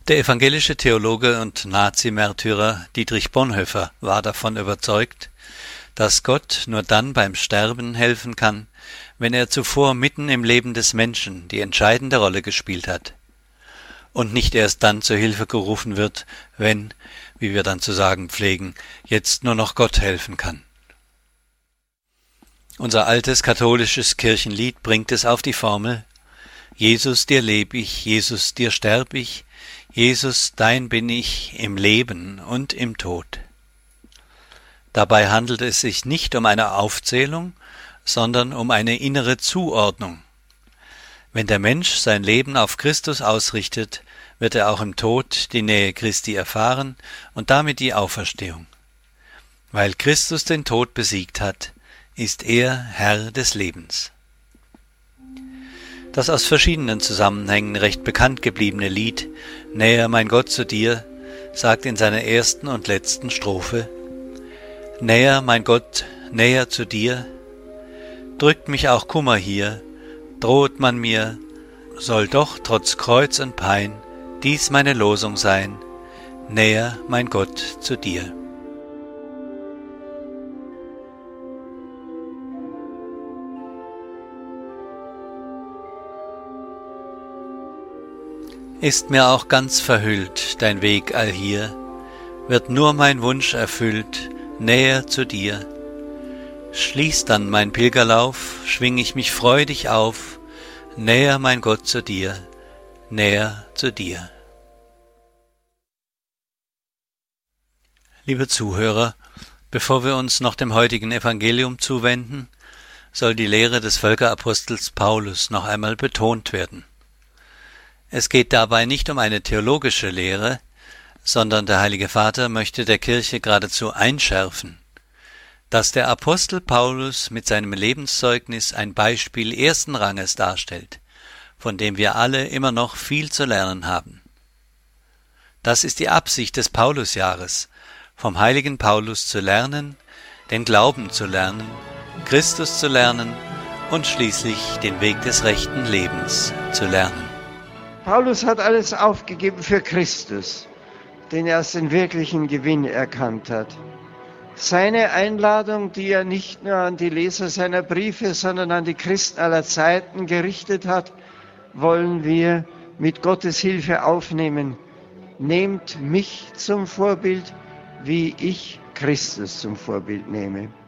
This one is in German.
Der evangelische Theologe und Nazi-Märtyrer Dietrich Bonhoeffer war davon überzeugt, dass Gott nur dann beim Sterben helfen kann, wenn er zuvor mitten im Leben des Menschen die entscheidende Rolle gespielt hat und nicht erst dann zur Hilfe gerufen wird, wenn, wie wir dann zu sagen pflegen, jetzt nur noch Gott helfen kann. Unser altes katholisches Kirchenlied bringt es auf die Formel: Jesus, dir leb ich, Jesus, dir sterb ich, Jesus, dein bin ich im Leben und im Tod. Dabei handelt es sich nicht um eine Aufzählung, sondern um eine innere Zuordnung. Wenn der Mensch sein Leben auf Christus ausrichtet, wird er auch im Tod die Nähe Christi erfahren und damit die Auferstehung. Weil Christus den Tod besiegt hat, ist er Herr des Lebens. Das aus verschiedenen Zusammenhängen recht bekannt gebliebene Lied »Näher, mein Gott, zu dir« sagt in seiner ersten und letzten Strophe: »Näher, mein Gott, näher zu dir, drückt mich auch Kummer hier, droht man mir, soll doch trotz Kreuz und Pein dies meine Losung sein, näher, mein Gott, zu dir.« Ist mir auch ganz verhüllt dein Weg allhier, wird nur mein Wunsch erfüllt, näher zu dir. Schließt dann mein Pilgerlauf, schwing ich mich freudig auf, näher, mein Gott, zu dir, näher zu dir. Liebe Zuhörer, bevor wir uns noch dem heutigen Evangelium zuwenden, soll die Lehre des Völkerapostels Paulus noch einmal betont werden. Es geht dabei nicht um eine theologische Lehre, sondern der Heilige Vater möchte der Kirche geradezu einschärfen, dass der Apostel Paulus mit seinem Lebenszeugnis ein Beispiel ersten Ranges darstellt, von dem wir alle immer noch viel zu lernen haben. Das ist die Absicht des Paulusjahres, vom heiligen Paulus zu lernen, den Glauben zu lernen, Christus zu lernen und schließlich den Weg des rechten Lebens zu lernen. Paulus hat alles aufgegeben für Christus, den er als den wirklichen Gewinn erkannt hat. Seine Einladung, die er nicht nur an die Leser seiner Briefe, sondern an die Christen aller Zeiten gerichtet hat, wollen wir mit Gottes Hilfe aufnehmen. Nehmt mich zum Vorbild, wie ich Christus zum Vorbild nehme.